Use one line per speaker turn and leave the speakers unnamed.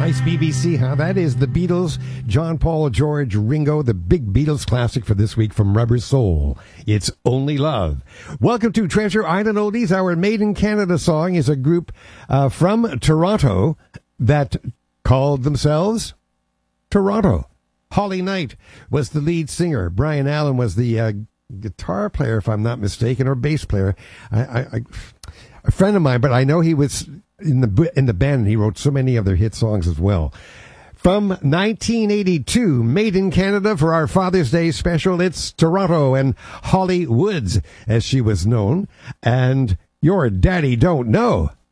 Nice BBC, huh? That is the Beatles, John, Paul, George, Ringo, the big Beatles classic for this week from Rubber Soul. It's Only Love. Welcome to Treasure Island Oldies. Our Made in Canada song is a group from Toronto that called themselves Toronto. Holly Knight was the lead singer. Brian Allen was the guitar player, if I'm not mistaken, or bass player. A friend of mine, but I know he was in the band, and he wrote so many of their hit songs as well. From 1982, Made in Canada for our Father's Day special, it's Toronto and Holly Woods, as she was known, and Your Daddy Don't Know.